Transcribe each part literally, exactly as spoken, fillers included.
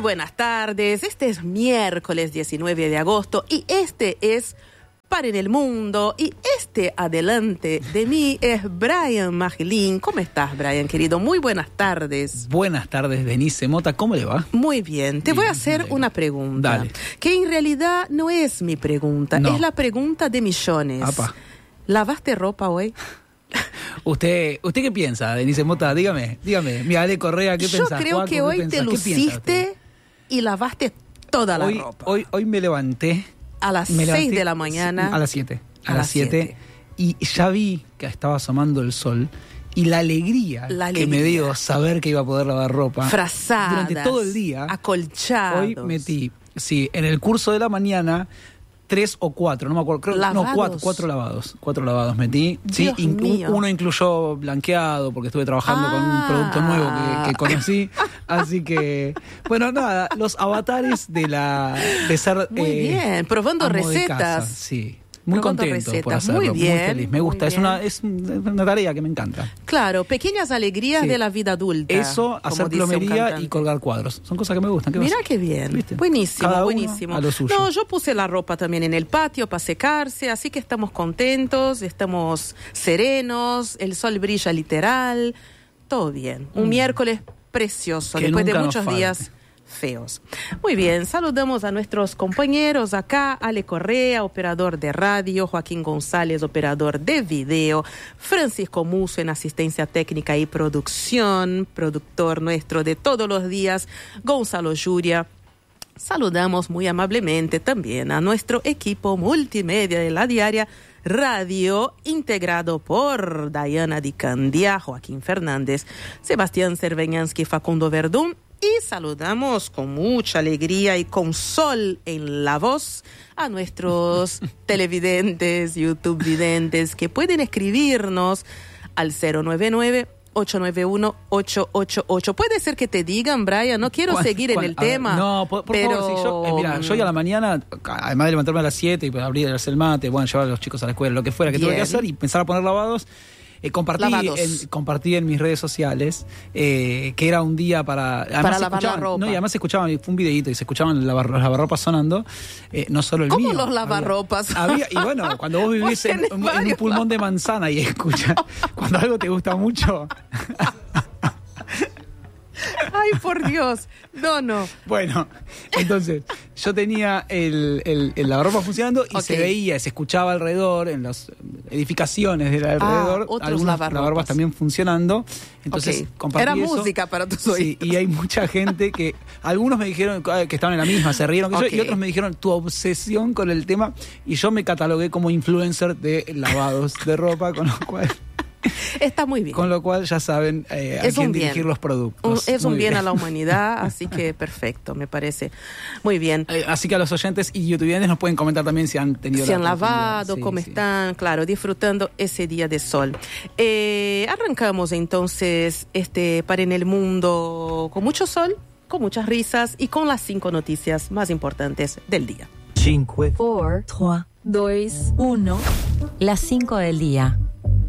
buenas tardes, este es miércoles diecinueve de agosto y este es Para en el Mundo y este adelante de mí es Brian Magilín. ¿Cómo estás, Brian, querido? Muy buenas tardes. Buenas tardes, Denise Mota, ¿cómo le va? Muy bien, te bien, voy a hacer una pregunta. Dale. Que en realidad no es mi pregunta, no. es la pregunta de millones. Apa. ¿Lavaste ropa hoy? ¿Usted usted qué piensa, Denise Mota? Dígame, dígame. Mi Ale Correa, ¿qué Yo pensás? creo Juaco, que ¿qué hoy pensás? te ¿Qué piensa luciste usted? y lavaste toda la hoy, ropa. Hoy, hoy me levanté. A las me seis levanté, de la mañana. A las siete. A, A las las siete. Y ya vi que estaba asomando el sol. Y la alegría, La que me alegría. dio saber que iba a poder lavar ropa. Frazadas. Durante todo el día. Acolchados. Hoy metí, sí, en el curso de la mañana, tres o cuatro, no me acuerdo, creo, ¿Lavados? no, cuatro, cuatro lavados, cuatro lavados metí. Sí, Dios in- mío. uno incluyó blanqueado, porque estuve trabajando Ah. con un producto nuevo que, que conocí. Así que, bueno, nada, los avatares de la de ser Muy eh, bien, probando amo de recetas. casa, sí. Muy Probando contento por recetas. hacerlo, Muy muy, bien, feliz. Me gusta, muy es una, bien. es una tarea que me encanta. Claro, pequeñas alegrías Sí. de la vida adulta. Eso, como hacer dice un plomería cantante. y colgar cuadros. Son cosas que me gustan. ¿Qué Mira vas a- qué bien. ¿Viste? Buenísimo, Cada uno buenísimo. a lo suyo. No, yo puse la ropa también en el patio para secarse, así que estamos contentos, estamos serenos, el sol brilla literal, todo bien. Un Mm. miércoles precioso, Que después de nunca nos muchos falte. días feos. Muy bien, saludamos a nuestros compañeros acá, Ale Correa, operador de radio, Joaquín González, operador de video, Francisco Musso en asistencia técnica y producción, productor nuestro de todos los días, Gonzalo Yuria. Saludamos muy amablemente también a nuestro equipo multimedia de la Diaria Radio, integrado por Diana Di Candia, Joaquín Fernández, Sebastián Cerveñansky, Facundo Verdún. Y saludamos con mucha alegría y con sol en la voz a nuestros televidentes, YouTube videntes, que pueden escribirnos al cero nueve nueve, ocho nueve uno, ocho ocho ocho. Puede ser que te digan, Brian, no quiero ¿Cuán- seguir en cuán- el a ver, tema. no, por, por pero... favor, si yo, eh, mira, yo hoy a la mañana, además de levantarme a las siete y pues, abrir hacer el mate, bueno, llevar a los chicos a la escuela, lo que fuera que tuve que Bien. hacer y pensar a poner lavados, eh, compartí, Lavados. en, compartí en mis redes sociales eh, que era un día para... además Para se lavar la escuchaban- ropa. No, y además se escuchaban, fue un videíto y se escuchaban lavar, los lavarropas sonando, eh, no solo el ¿Cómo mío. los lavarropas? Había, había- y bueno, cuando vos vivís Vos en, tenés en un varios pulmón de manzana y escuchas, cuando algo te gusta mucho... Ay, por Dios. No, no. Bueno, entonces yo tenía el, el, el lavarropa funcionando y Ok. se veía, se escuchaba alrededor, en las edificaciones del alrededor, otros algunos lavarropas. lavarropas también funcionando. Entonces Ok. compartí Era eso. música para tus Sí, oídos. y hay mucha gente que, algunos me dijeron que estaban en la misma, se rieron que Ok. yo, y otros me dijeron tu obsesión con el tema, y yo me catalogué como influencer de lavados de ropa, con lo cual... Está muy bien. Con lo cual ya saben eh, a Es quién un bien. dirigir los productos. Un- es un Muy bien, a la humanidad, así que perfecto, me parece. Muy bien. Eh, así que a los oyentes y youtubers nos pueden comentar también si han tenido Se la han oportunidad. lavado, Sí, cómo sí. están, claro, disfrutando ese día de sol. Eh, arrancamos entonces este Para en el Mundo con mucho sol, con muchas risas y con las cinco noticias más importantes del día. cinque, cuatro, tres, dos, uno. Las cinco del día.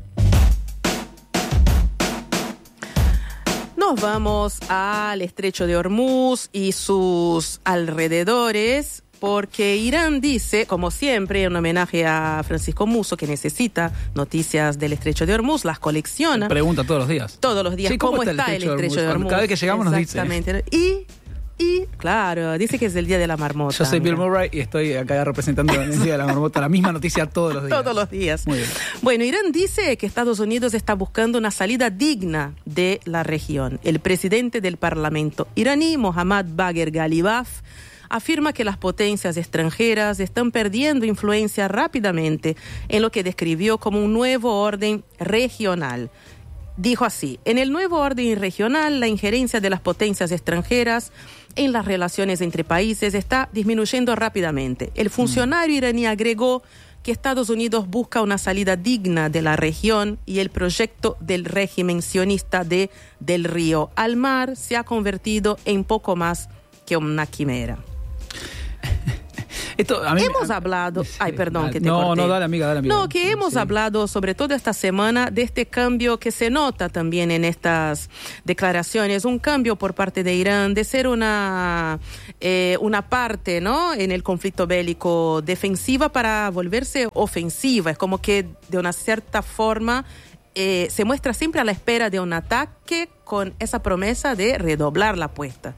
Nos vamos al estrecho de Hormuz y sus alrededores, porque Irán dice, como siempre, en homenaje a Francisco Musso, que necesita noticias del estrecho de Hormuz, las colecciona Pregunta todos los días. todos los días. Sí, ¿Cómo, ¿cómo está, está el estrecho de Cuando- Hormuz? cada vez que llegamos nos dice. Exactamente. Y, y, claro, dice que es el día de la marmota. Yo soy Bill mira. Murray y estoy acá representando el Día de la Marmota, la misma noticia todos los días. Todos los días. Muy bien. Bueno, Irán dice que Estados Unidos está buscando una salida digna de la región. El presidente del Parlamento iraní, Mohammad Bagher Ghalibaf, afirma que las potencias extranjeras están perdiendo influencia rápidamente en lo que describió como un nuevo orden regional. Dijo así: en el nuevo orden regional, la injerencia de las potencias extranjeras en las relaciones entre países está disminuyendo rápidamente. El funcionario iraní agregó que Estados Unidos busca una salida digna de la región y el proyecto del régimen sionista de Del Río al Mar se ha convertido en poco más que una quimera. Esto, a mí, hemos a, hablado, ay, perdón, que te No, corté. no, dale, amiga, dale, amiga. No, que hemos sí. hablado, sobre todo esta semana, de este cambio que se nota también en estas declaraciones, un cambio por parte de Irán de ser una, eh, una parte, ¿no?, en el conflicto bélico defensiva para volverse ofensiva. Es como que de una cierta forma eh, se muestra siempre a la espera de un ataque con esa promesa de redoblar la apuesta.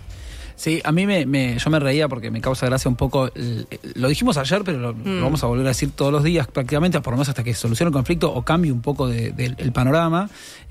Sí, a mí me, me, yo me reía porque me causa gracia un poco, el, el, lo dijimos ayer, pero lo, mm. lo vamos a volver a decir todos los días prácticamente, por lo menos hasta que se solucione el conflicto o cambie un poco de, de, el panorama.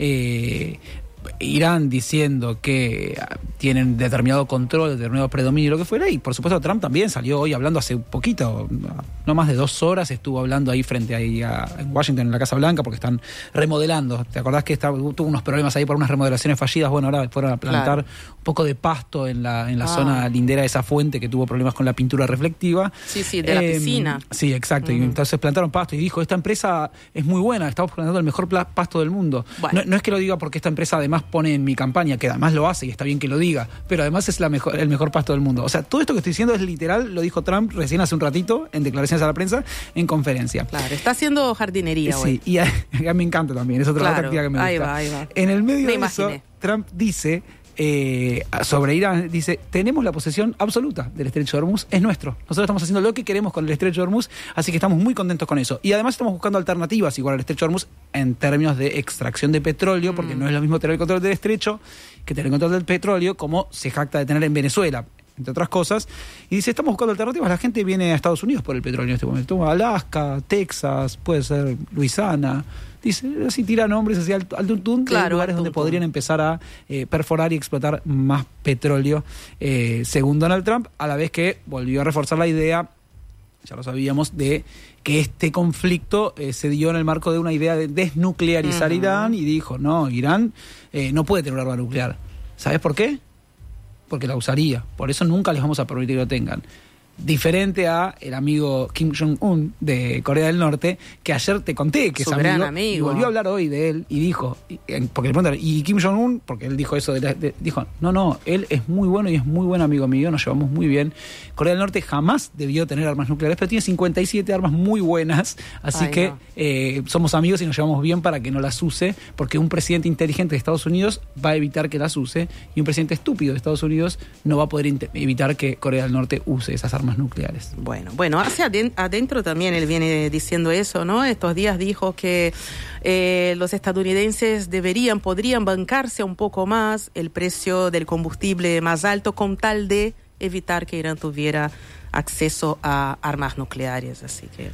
Eh, Irán diciendo que tienen determinado control, determinado predominio, lo que fuera, y por supuesto Trump también salió hoy hablando hace un poquito, no más de dos horas, estuvo hablando ahí frente ahí a en Washington, en la Casa Blanca, porque están remodelando. ¿Te acordás que estaba, tuvo unos problemas ahí por unas remodelaciones fallidas? Bueno, ahora fueron a plantar claro. un poco de pasto en la, en la ah. zona lindera de esa fuente que tuvo problemas con la pintura reflectiva. Sí, sí, de eh, la piscina. Sí, exacto. Uh-huh. Y entonces plantaron pasto y dijo, esta empresa es muy buena, estamos plantando el mejor pasto del mundo. Bueno. No, no es que lo diga porque esta empresa además pone en mi campaña, que además lo hace y está bien que lo diga, pero además es la mejor, el mejor pasto del mundo. O sea, todo esto que estoy diciendo es literal, lo dijo Trump recién hace un ratito en declaraciones a la prensa, en conferencia. Claro, está haciendo jardinería sí, hoy. Sí, y a, a mí me encanta también, es otra, claro, otra actividad que me gusta. Ahí va, ahí va. En el medio me de imaginé. eso, Trump dice... Eh, sobre Irán, dice, tenemos la posesión absoluta del Estrecho de Hormuz, es nuestro. Nosotros estamos haciendo lo que queremos con el Estrecho de Hormuz, así que estamos muy contentos con eso. Y además estamos buscando alternativas igual al Estrecho de Hormuz en términos de extracción de petróleo, porque mm. no es lo mismo tener el control del estrecho que tener el control del petróleo, como se jacta de tener en Venezuela, entre otras cosas. Y dice, estamos buscando alternativas. La gente viene a Estados Unidos por el petróleo en este momento. Alaska, Texas, puede ser Luisiana. Dice, así tira nombres hacia al, al tuntún, claro, de lugares donde podrían empezar a eh, perforar y explotar más petróleo, eh, según Donald Trump, a la vez que volvió a reforzar la idea, ya lo sabíamos, de que este conflicto eh, se dio en el marco de una idea de desnuclearizar uh-huh. Irán, y dijo, no, Irán eh, no puede tener un arma nuclear. ¿Sabes por qué? Porque la usaría. Por eso nunca les vamos a permitir que lo tengan. Diferente a el amigo Kim Jong-un de Corea del Norte, que ayer te conté que Su es amigo, gran amigo. Y volvió a hablar hoy de él y dijo, porque le preguntaron, ¿y Kim Jong-un? Porque él dijo eso, de, la, de, dijo, no, no, él es muy bueno y es muy buen amigo mío, nos llevamos muy bien. Corea del Norte jamás debió tener armas nucleares, pero tiene cincuenta y siete armas muy buenas, así Ay, que no. eh, somos amigos y nos llevamos bien para que no las use, porque un presidente inteligente de Estados Unidos va a evitar que las use, y un presidente estúpido de Estados Unidos no va a poder evitar que Corea del Norte use esas armas nucleares. Bueno, bueno, hacia adentro también él viene diciendo eso, ¿no? Estos días dijo que eh, los estadounidenses deberían, podrían bancarse un poco más el precio del combustible más alto con tal de evitar que Irán tuviera acceso a armas nucleares, así que...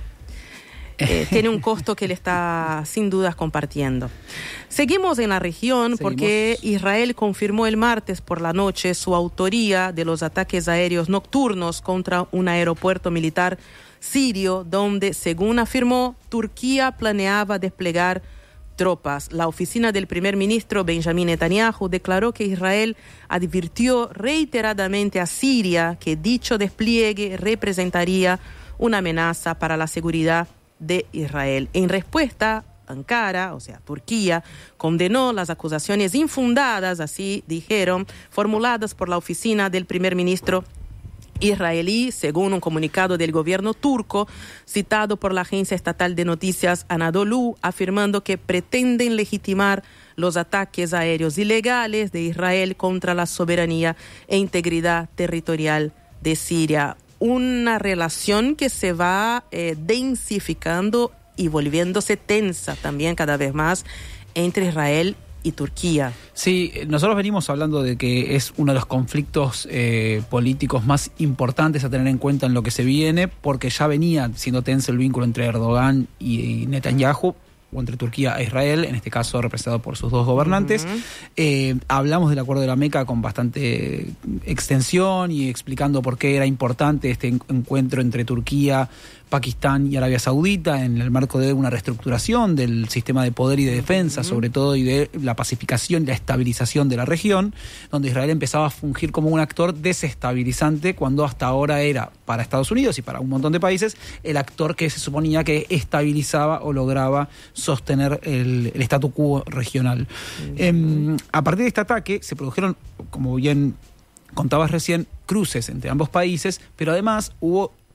Eh, tiene un costo que él está sin dudas compartiendo. Seguimos en la región Seguimos. porque Israel confirmó el martes por la noche su autoría de los ataques aéreos nocturnos contra un aeropuerto militar sirio, donde, según afirmó, Turquía planeaba desplegar tropas. La oficina del primer ministro Benjamin Netanyahu declaró que Israel advirtió reiteradamente a Siria que dicho despliegue representaría una amenaza para la seguridad de Israel. En respuesta, Ankara, o sea, Turquía, condenó las acusaciones infundadas, así dijeron, formuladas por la oficina del primer ministro israelí, según un comunicado del gobierno turco, citado por la agencia estatal de noticias Anadolu, afirmando que pretenden legitimar los ataques aéreos ilegales de Israel contra la soberanía e integridad territorial de Siria. Una relación que se va eh, densificando y volviéndose tensa también cada vez más entre Israel y Turquía. Sí, nosotros venimos hablando de que es uno de los conflictos eh, políticos más importantes a tener en cuenta en lo que se viene, porque ya venía siendo tenso el vínculo entre Erdogan y, y Netanyahu, o entre Turquía e Israel, en este caso representado por sus dos gobernantes. Uh-huh. Eh, hablamos del Acuerdo de la Meca con bastante extensión y explicando por qué era importante este encuentro entre Turquía, Pakistán y Arabia Saudita en el marco de una reestructuración del sistema de poder y de defensa, uh-huh. sobre todo, y de la pacificación y la estabilización de la región, donde Israel empezaba a fungir como un actor desestabilizante cuando hasta ahora era, para Estados Unidos y para un montón de países, el actor que se suponía que estabilizaba o lograba sostener el, el statu quo regional. Uh-huh. Eh, a partir de este ataque se produjeron, como bien contabas recién, cruces entre ambos países, pero además hubo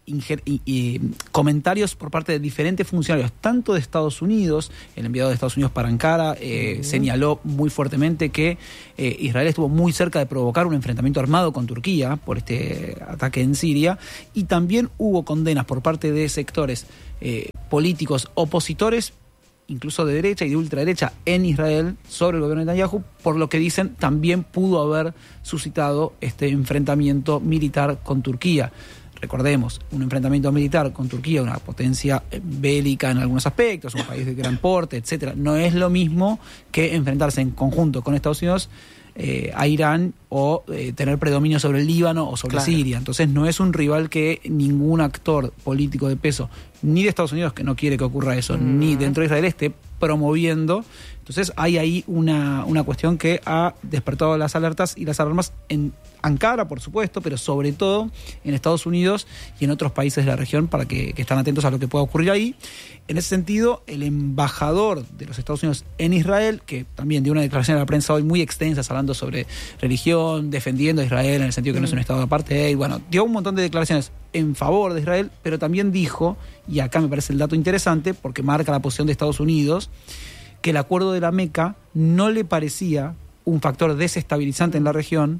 inger- y, y, comentarios por parte de diferentes funcionarios, tanto de Estados Unidos, el enviado de Estados Unidos para Ankara eh, uh-huh. señaló muy fuertemente que eh, Israel estuvo muy cerca de provocar un enfrentamiento armado con Turquía por este ataque en Siria, y también hubo condenas por parte de sectores eh, políticos opositores, incluso de derecha y de ultraderecha en Israel, sobre el gobierno de Netanyahu, por lo que dicen también pudo haber suscitado este enfrentamiento militar con Turquía. Recordemos, un enfrentamiento militar con Turquía, una potencia bélica en algunos aspectos, un país de gran porte, etcétera, no es lo mismo que enfrentarse en conjunto con Estados Unidos eh, a Irán o eh, tener predominio sobre el Líbano o sobre claro. Siria. Entonces no es un rival que ningún actor político de peso, ni de Estados Unidos, que no quiere que ocurra eso, mm. ni dentro de Israel esté promoviendo. Entonces hay ahí una, una cuestión que ha despertado las alertas y las alarmas en Ankara, por supuesto, pero sobre todo en Estados Unidos y en otros países de la región, para que, que están atentos a lo que pueda ocurrir ahí. En ese sentido, el embajador de los Estados Unidos en Israel, que también dio una declaración a la prensa hoy muy extensa, hablando sobre religión, defendiendo a Israel en el sentido que mm. no es un estado de apartheid, bueno, dio un montón de declaraciones en favor de Israel, pero también dijo, y acá me parece el dato interesante, porque marca la posición de Estados Unidos, que el acuerdo de la Meca no le parecía un factor desestabilizante en la región.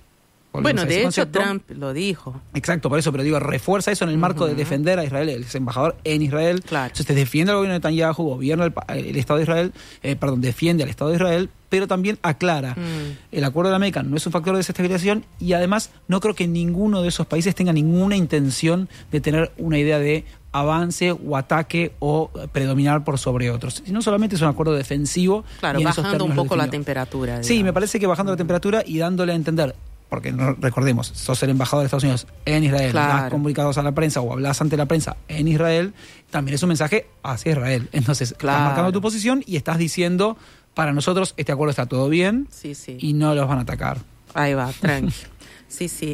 Bueno, de hecho concepto. Trump lo dijo. Exacto, por eso, pero digo, refuerza eso en el marco uh-huh. de defender a Israel, el embajador en Israel. Claro. Entonces defiende al gobierno de Netanyahu, gobierna el, el Estado de Israel, eh, perdón, defiende al Estado de Israel, pero también aclara, mm. el acuerdo de la Meca no es un factor de desestabilización, y además no creo que ninguno de esos países tenga ninguna intención de tener una idea de avance o ataque o predominar por sobre otros. Y no solamente es un acuerdo defensivo. Claro, bajando un poco la temperatura. Digamos. Sí, me parece que bajando mm. la temperatura y dándole a entender, porque no, recordemos, sos el embajador de Estados Unidos en Israel, claro. das comunicados a la prensa o hablas ante la prensa en Israel, también es un mensaje hacia Israel. Entonces, claro. estás marcando tu posición y estás diciendo, para nosotros este acuerdo está todo bien sí, sí. y no los van a atacar. Ahí va, tranqui. Sí, sí.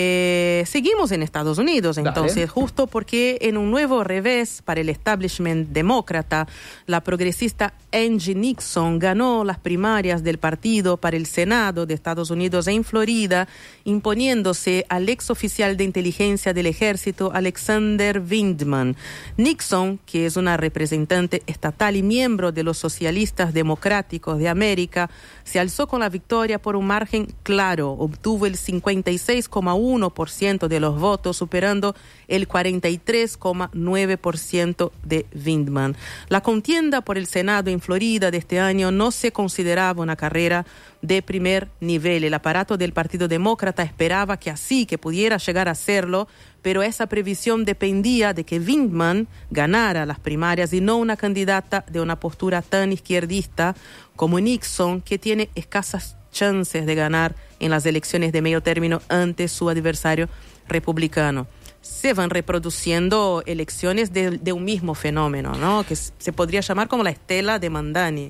Eh, seguimos en Estados Unidos, entonces, Dale. justo porque en un nuevo revés para el establishment demócrata, la progresista Angie Nixon ganó las primarias del partido para el Senado de Estados Unidos en Florida, imponiéndose al ex oficial de inteligencia del ejército Alexander Vindman. Nixon, que es una representante estatal y miembro de los socialistas democráticos de América, se alzó con la victoria por un margen claro, obtuvo el cincuenta y seis coma uno por ciento de los votos, superando el cuarenta y tres coma nueve por ciento de Vindman. La contienda por el Senado en Florida de este año no se consideraba una carrera de primer nivel. El aparato del Partido Demócrata esperaba que así, que pudiera llegar a serlo, pero esa previsión dependía de que Vindman ganara las primarias y no una candidata de una postura tan izquierdista como Nixon, que tiene escasas chances de ganar en las elecciones de medio término ante su adversario republicano. Se van reproduciendo elecciones de, de un mismo fenómeno, ¿no? Que se podría llamar como la estela de Mamdani.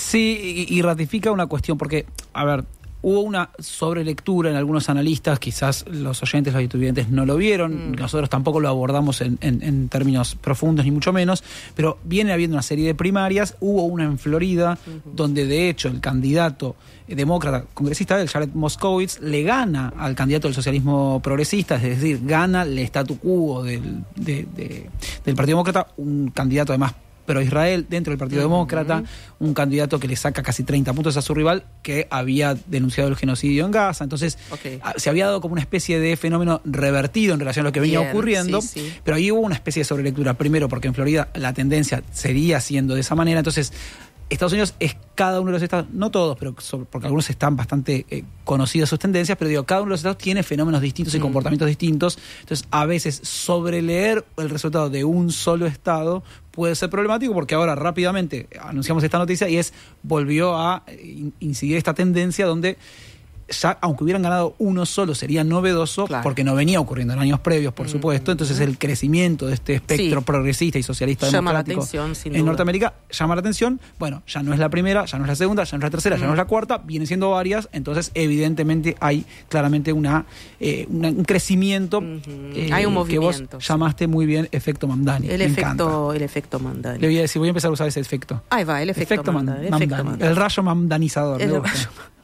Sí, y, y ratifica una cuestión, porque, a ver, hubo una sobrelectura en algunos analistas, quizás los oyentes, los estudiantes no lo vieron, mm. nosotros tampoco lo abordamos en, en, en términos profundos, ni mucho menos, pero viene habiendo una serie de primarias, hubo una en Florida, uh-huh. donde de hecho el candidato demócrata congresista, el Jared Moskowitz, le gana al candidato del socialismo progresista, es decir, gana el statu quo del, de, de, del Partido Demócrata, un candidato además pro-Israel dentro del Partido uh-huh. Demócrata, un candidato que le saca casi treinta puntos a su rival, que había denunciado el genocidio en Gaza. Entonces, okay. se había dado como una especie de fenómeno revertido en relación a lo que venía Bien, ocurriendo, sí, sí. pero ahí hubo una especie de sobrelectura. Primero, porque en Florida la tendencia seguía siendo de esa manera. Entonces, Estados Unidos es cada uno de los estados, no todos, pero porque algunos están bastante eh, conocidas sus tendencias, pero digo, cada uno de los estados tiene fenómenos distintos y mm. comportamientos distintos. Entonces, a veces sobreleer el resultado de un solo estado puede ser problemático, porque ahora rápidamente anunciamos esta noticia y es volvió a incidir esta tendencia donde ya, aunque hubieran ganado uno solo, sería novedoso, claro. porque no venía ocurriendo en años previos, por mm. supuesto. Entonces, el crecimiento de este espectro sí. progresista y socialista llama democrático la atención, sin en duda. Norteamérica llama la atención. Bueno, ya no es la primera, ya no es la segunda, ya no es la tercera, mm. ya no es la cuarta, vienen siendo varias. Entonces, evidentemente, hay claramente una, eh, una un crecimiento. Mm-hmm. eh, hay un movimiento. Que vos llamaste muy bien efecto Mamdani. El, Me efecto, encanta. el efecto Mamdani. Le voy a decir, voy a empezar a usar ese efecto. Ahí va, el efecto, efecto Mamdani. Mamdani. Efecto Mamdani. El rayo mamdanizador. El rayo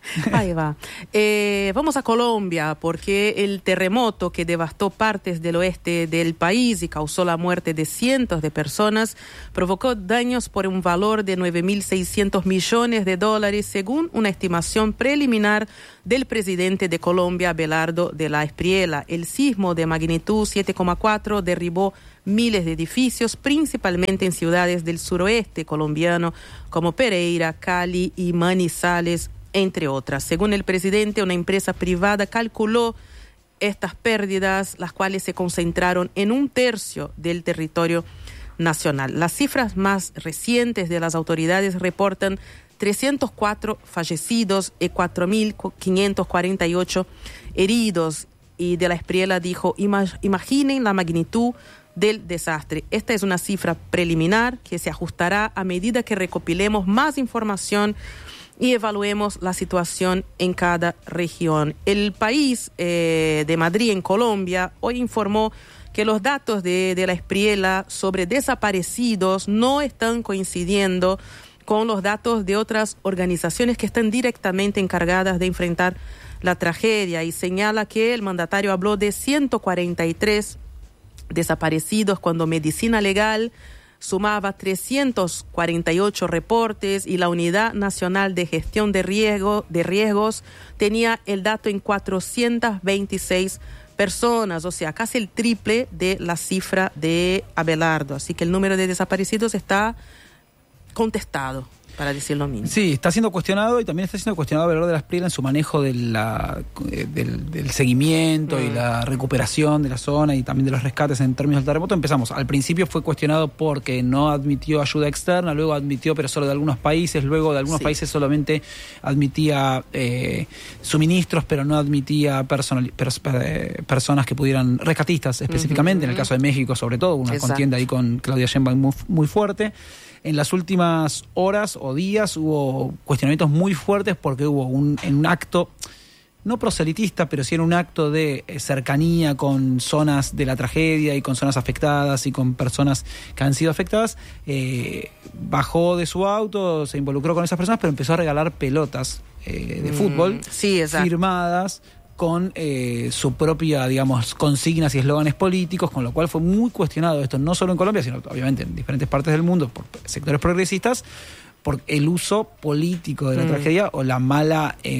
Ahí va. Eh, vamos a Colombia, porque el terremoto que devastó partes del oeste del país y causó la muerte de cientos de personas provocó daños por un valor de nueve mil seiscientos millones de dólares, según una estimación preliminar del presidente de Colombia, Abelardo de la Espriella. El sismo de magnitud siete coma cuatro derribó miles de edificios, principalmente en ciudades del suroeste colombiano como Pereira, Cali y Manizales, entre otras. Según el presidente, una empresa privada calculó estas pérdidas, las cuales se concentraron en un tercio del territorio nacional. Las cifras más recientes de las autoridades reportan trescientos cuatro fallecidos y cuatro mil quinientos cuarenta y ocho heridos. Y de la Espriella dijo, imaginen la magnitud del desastre. Esta es una cifra preliminar que se ajustará a medida que recopilemos más información y evaluemos la situación en cada región. El país eh, de Madrid, en Colombia, hoy informó que los datos de, de la Espriella sobre desaparecidos no están coincidiendo con los datos de otras organizaciones que están directamente encargadas de enfrentar la tragedia, y señala que el mandatario habló de ciento cuarenta y tres desaparecidos cuando Medicina Legal sumaba trescientos cuarenta y ocho reportes y la Unidad Nacional de Gestión de, riesgo, de Riesgos tenía el dato en cuatrocientas veintiséis personas, o sea, casi el triple de la cifra de Abelardo. Así que el número de desaparecidos está contestado, para decir lo mismo. Sí, está siendo cuestionado, y también está siendo cuestionado Abelardo de la Espriella en su manejo de la, del, del seguimiento mm. y la recuperación de la zona y también de los rescates en términos del terremoto. Empezamos. Al principio fue cuestionado porque no admitió ayuda externa, luego admitió pero solo de algunos países, luego de algunos sí. países solamente admitía eh, suministros, pero no admitía personal, pers, eh, personas que pudieran, rescatistas específicamente, uh-huh. en el caso de México sobre todo, una Exacto. contienda ahí con Claudia Sheinbaum muy, muy fuerte. En las últimas horas o días hubo cuestionamientos muy fuertes porque hubo un, en un acto, no proselitista, pero sí en un acto de cercanía con zonas de la tragedia y con zonas afectadas y con personas que han sido afectadas, eh, bajó de su auto, se involucró con esas personas, pero empezó a regalar pelotas eh, de mm, fútbol sí, firmadas con eh, su propia, digamos, consignas y eslóganes políticos, con lo cual fue muy cuestionado esto, no solo en Colombia, sino obviamente en diferentes partes del mundo, por sectores progresistas, por el uso político de la mm. tragedia o la mala eh,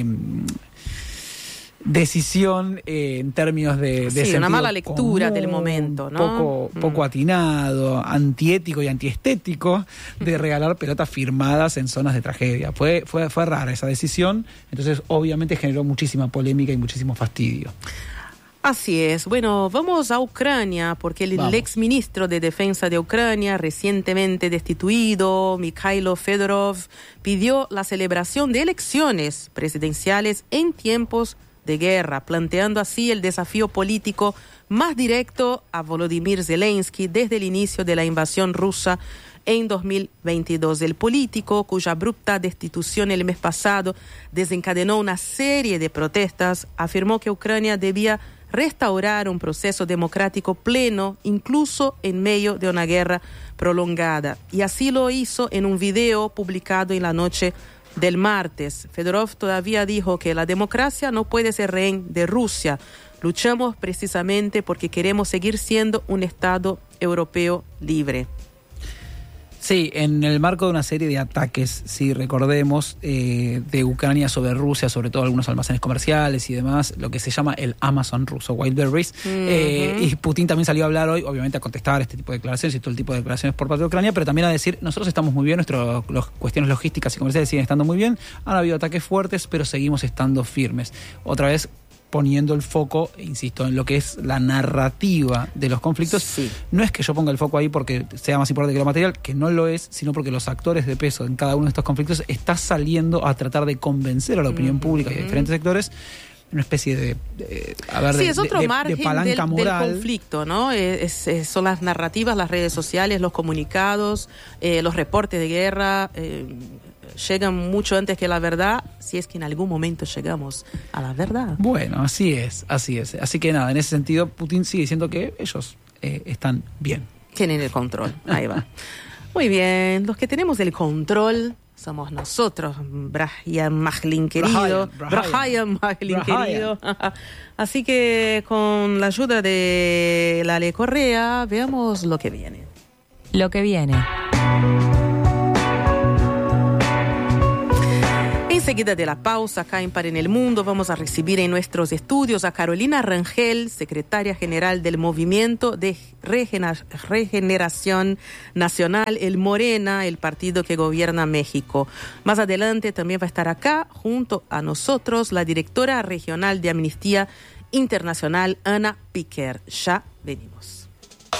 decisión eh, en términos de, de sí, una mala lectura común, del momento, ¿no? Poco, mm. poco atinado, antiético y antiestético de regalar pelotas firmadas en zonas de tragedia. Fue, fue, fue rara esa decisión, entonces obviamente generó muchísima polémica y muchísimo fastidio. Así es. Bueno, vamos a Ucrania, porque el, el exministro de Defensa de Ucrania, recientemente destituido, Mikhailo Fedorov, pidió la celebración de elecciones presidenciales en tiempos de guerra, planteando así el desafío político más directo a Volodymyr Zelensky desde el inicio de la invasión rusa en dos mil veintidós. El político, cuya abrupta destitución el mes pasado desencadenó una serie de protestas, afirmó que Ucrania debía restaurar un proceso democrático pleno, incluso en medio de una guerra prolongada. Y así lo hizo en un video publicado en la noche del martes. Fedorov todavía dijo que la democracia no puede ser rehén de Rusia. Luchamos precisamente porque queremos seguir siendo un Estado europeo libre. Sí, en el marco de una serie de ataques, si recordemos, eh, de Ucrania sobre Rusia, sobre todo algunos almacenes comerciales y demás, lo que se llama el Amazon ruso, Wildberries. Uh-huh. eh, y Putin también salió a hablar hoy, obviamente a contestar este tipo de declaraciones y todo el tipo de declaraciones por parte de Ucrania, pero también a decir, nosotros estamos muy bien, nuestras cuestiones logísticas y comerciales siguen estando muy bien, han habido ataques fuertes, pero seguimos estando firmes. Otra vez, poniendo el foco, insisto, en lo que es la narrativa de los conflictos. Sí. No es que yo ponga el foco ahí porque sea más importante que lo material, que no lo es, sino porque los actores de peso en cada uno de estos conflictos está saliendo a tratar de convencer a la opinión mm-hmm. pública y a diferentes sectores, una especie de, de, a ver, sí, de, es otro de, margen de palanca del, moral. del conflicto, ¿no? Es, es, son las narrativas, las redes sociales, los comunicados, eh, los reportes de guerra, eh, llegan mucho antes que la verdad, si es que en algún momento llegamos a la verdad. Bueno, así es, así es. Así que nada, en ese sentido, Putin sigue diciendo que ellos eh, están bien. Tienen el control, ahí va. Muy bien, los que tenemos el control somos nosotros, Brian Maglin querido, Brian Maglin querido. Así que con la ayuda de Lale Correa, veamos lo que viene. Lo que viene. Enseguida de la pausa, acá en Par en el Mundo, vamos a recibir en nuestros estudios a Carolina Rangel, secretaria general del Movimiento de Regener- Regeneración Nacional, el Morena, el partido que gobierna México. Más adelante también va a estar acá, junto a nosotros, la directora regional de Amnistía Internacional, Ana Piquer. Ya venimos.